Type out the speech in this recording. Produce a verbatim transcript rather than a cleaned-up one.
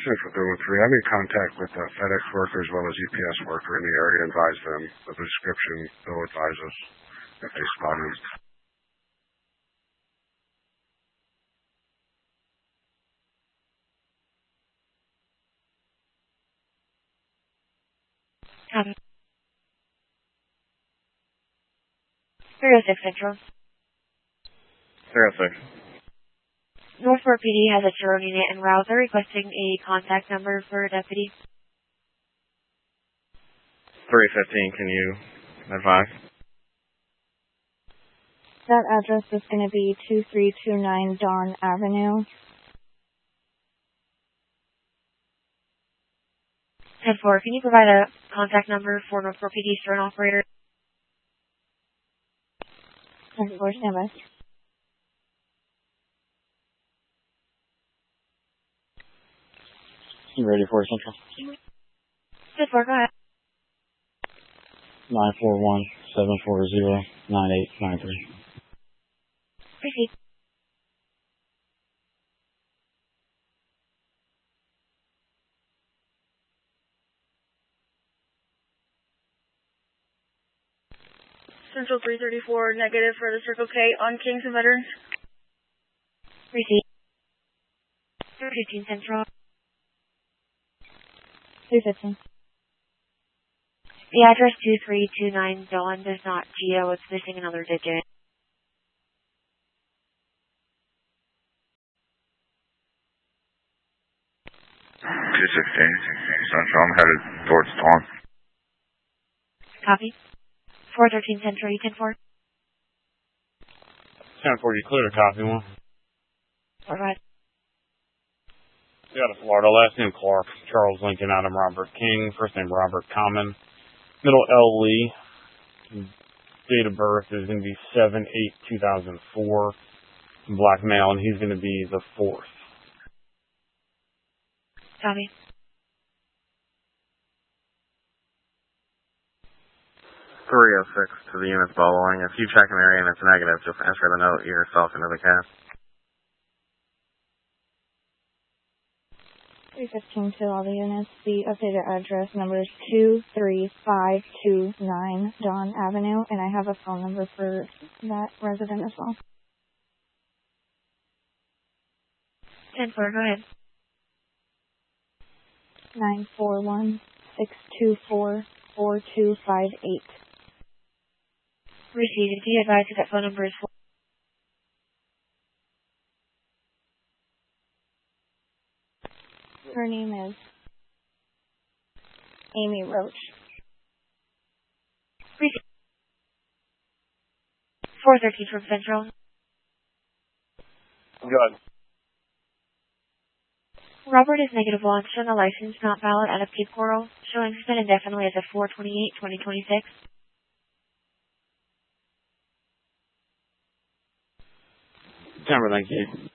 Central three one three. I'm in contact with a FedEx worker as well as U P S worker in the area. Advise them of the description. They'll advise us if they spot him. Copy. three oh six Central. three oh six. Northport P D has a drone unit en route. They're requesting a contact number for a deputy. three fifteen, can you advise? That address is going to be two three two nine Dawn Avenue. ten four, can you provide a contact number for Northport P D's drone operator? ten four, stand by. You ready for it, Central? ten four, go ahead. nine four one, seven four zero, nine eight nine three. Proceed. Central three thirty-four, negative for the Circle K on Kings and Veterans. Proceed. three fifteen Central. three fifteen. The address two three two nine Dawn does not geo. It's missing another digit. two sixteen Central. I'm headed towards Dawn. Copy. four thirteen Central, you ten four. ten four, you clear to copy one. All right. Yeah, Florida. Last name Clark. Charles Lincoln, Adam Robert King. First name Robert Common. Middle L. Lee. Date of birth is going to be seven eight two thousand four. Black male, and he's going to be the fourth. Copy. three oh six to the units following. If you check an area and it's negative, just enter the note yourself into the cast. three fifteen to all the units. The updated address number is two three five two nine Dawn Avenue, and I have a phone number for that resident as well. ten four, go ahead. nine four one, six two four, four two five eight. Received. Be advised that phone number is four. Her name is Amy Roach. Received. four thirteen from Central. Good. Robert is negative launch on the license not valid out of Cape Coral, showing suspended indefinitely as of four twenty-eight twenty twenty-six. Camera, thank you.